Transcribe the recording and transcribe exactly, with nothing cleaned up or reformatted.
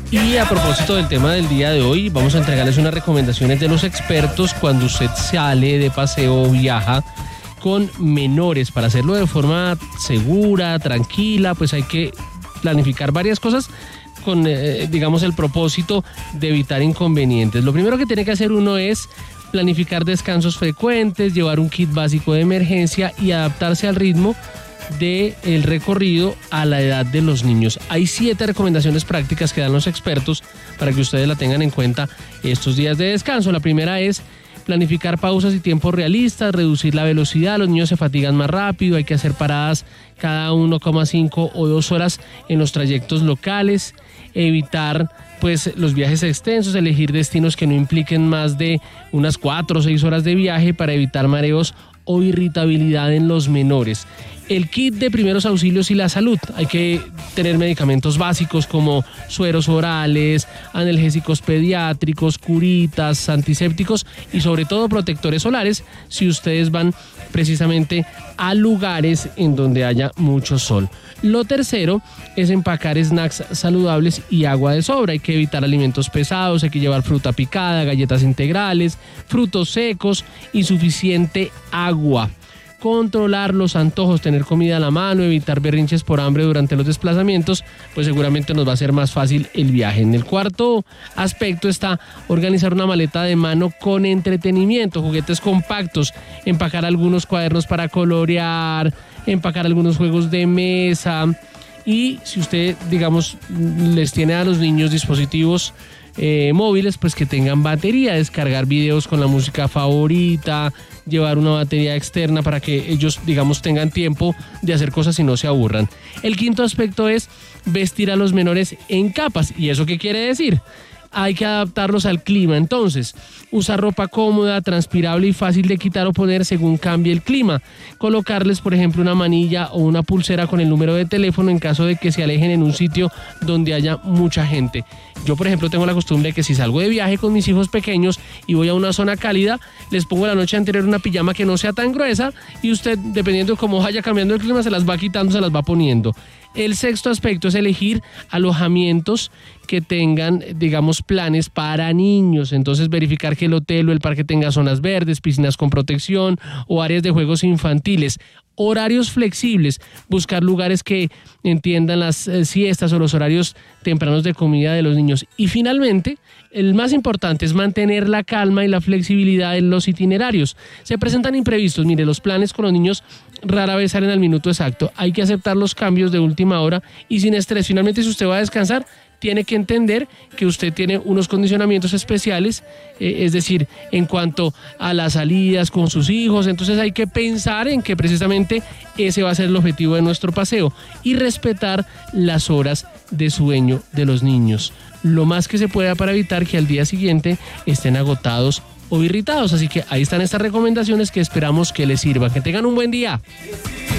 Y a propósito del tema del día de hoy, vamos a entregarles unas recomendaciones de los expertos cuando usted sale de paseo o viaja con menores. Para hacerlo de forma segura, tranquila, pues hay que planificar varias cosas con, eh, digamos, el propósito de evitar inconvenientes. Lo primero que tiene que hacer uno es planificar descansos frecuentes, llevar un kit básico de emergencia y adaptarse al ritmo del recorrido a la edad de los niños. Hay siete recomendaciones prácticas que dan los expertos para que ustedes la tengan en cuenta estos días de descanso. La primera es planificar pausas y tiempos realistas, reducir la velocidad, los niños se fatigan más rápido, hay que hacer paradas cada uno coma cinco o dos horas en los trayectos locales, evitar pues los viajes extensos, elegir destinos que no impliquen más de unas cuatro o seis horas de viaje para evitar mareos o irritabilidad en los menores. El kit de primeros auxilios y la salud. Hay que tener medicamentos básicos como sueros orales, analgésicos pediátricos, curitas, antisépticos y sobre todo protectores solares si ustedes van precisamente a lugares en donde haya mucho sol. Lo tercero es empacar snacks saludables y agua de sobra. Hay que evitar alimentos pesados, hay que llevar fruta picada, galletas integrales, frutos secos y suficiente agua. Controlar los antojos, tener comida a la mano, evitar berrinches por hambre durante los desplazamientos, pues seguramente nos va a ser más fácil el viaje. En el cuarto aspecto está organizar una maleta de mano con entretenimiento, juguetes compactos, empacar algunos cuadernos para colorear, empacar algunos juegos de mesa y si usted, digamos, les tiene a los niños dispositivos Eh, móviles, pues que tengan batería, descargar videos con la música favorita, llevar una batería externa para que ellos, digamos, tengan tiempo de hacer cosas y no se aburran. El quinto aspecto es vestir a los menores en capas. ¿Y eso qué quiere decir? Hay que adaptarlos al clima, entonces, usar ropa cómoda, transpirable y fácil de quitar o poner según cambie el clima. Colocarles, por ejemplo, una manilla o una pulsera con el número de teléfono en caso de que se alejen en un sitio donde haya mucha gente. Yo, por ejemplo, tengo la costumbre de que si salgo de viaje con mis hijos pequeños y voy a una zona cálida, les pongo la noche anterior una pijama que no sea tan gruesa y usted, dependiendo de cómo vaya cambiando el clima, se las va quitando, se las va poniendo. El sexto aspecto es elegir alojamientos que tengan, digamos, planes para niños. Entonces, verificar que el hotel o el parque tenga zonas verdes, piscinas con protección o áreas de juegos infantiles. Horarios flexibles, buscar lugares que entiendan las eh, siestas o los horarios tempranos de comida de los niños. Y finalmente, el más importante es mantener la calma y la flexibilidad en los itinerarios. Se presentan imprevistos, mire, los planes con los niños rara vez salen al minuto exacto. Hay que aceptar los cambios de última hora y sin estrés. Finalmente, si usted va a descansar, tiene que entender que usted tiene unos condicionamientos especiales, eh, es decir, en cuanto a las salidas con sus hijos, entonces hay que pensar en que precisamente ese va a ser el objetivo de nuestro paseo y respetar las horas de sueño de los niños, lo más que se pueda para evitar que al día siguiente estén agotados o irritados. Así que ahí están estas recomendaciones que esperamos que les sirvan. Que tengan un buen día.